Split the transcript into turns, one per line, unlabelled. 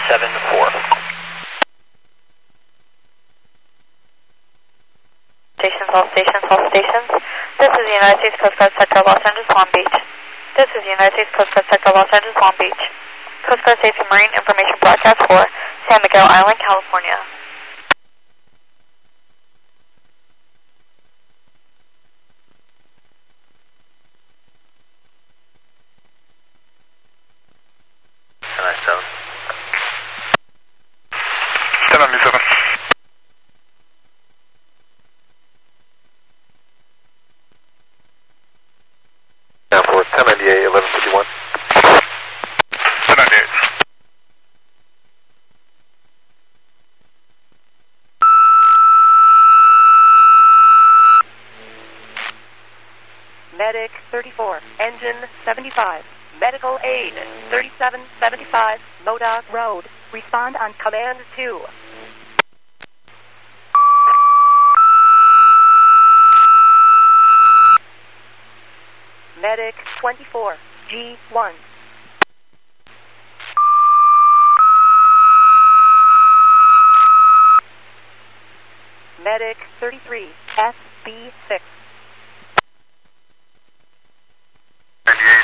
7-4.
Stations, all stations, all stations. This is the United States Coast Guard Sector Los Angeles, Long Beach. This is the United States Coast Guard Sector Los Angeles, Long Beach. Coast Guard Safety Marine Information Broadcast for San Miguel Island, California.
Now for 1098, 1151.
1098.
Medic 34, engine 75, medical aid 3775, Modoc Road. Respond on command 2. Medic 24, G1. Medic 33, SB6.
98.